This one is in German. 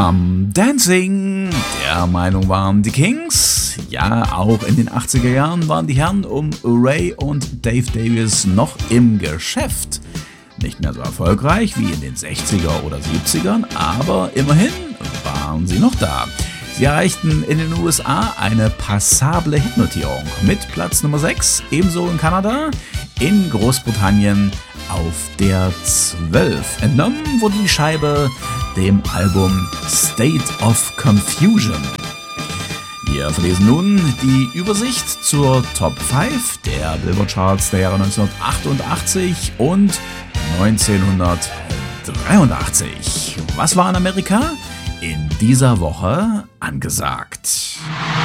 Dancing, der Meinung waren die Kings. Ja, auch in den 80er Jahren waren die Herren um Ray und Dave Davies noch im Geschäft. Nicht mehr so erfolgreich wie in den 60er oder 70ern, aber immerhin waren sie noch da. Sie erreichten in den USA eine passable Hitnotierung mit Platz Nummer 6, ebenso in Kanada, in Großbritannien auf der 12. Entnommen wurde die Scheibe dem Album State of Confusion. Wir verlesen nun die Übersicht zur Top 5 der Billboard-Charts der Jahre 1988 und 1983. Was war in Amerika in dieser Woche angesagt?